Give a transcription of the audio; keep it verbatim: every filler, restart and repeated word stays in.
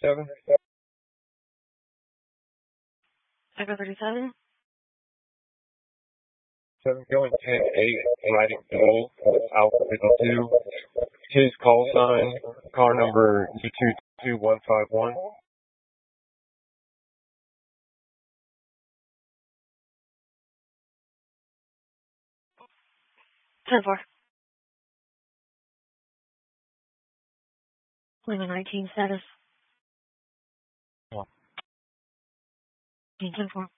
thirty-seven. Echo thirty-seven. seven going ten eight, riding Gold, Alpha fifty-two. His call sign, car number G two two one five one. ten four. Lima nineteen status. What? ten four.